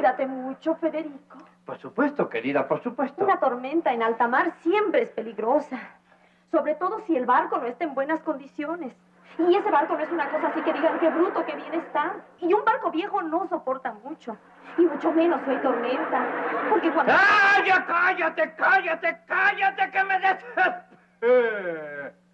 Cuídate mucho, Federico. Por supuesto, querida, por supuesto. Una tormenta en alta mar siempre es peligrosa. Sobre todo si el barco no está en buenas condiciones. Y ese barco no es una cosa así que digan qué bruto, qué bien está. Y un barco viejo no soporta mucho. Y mucho menos si hay tormenta. Porque cuando... ¡Cállate, cállate, cállate, cállate, que me des...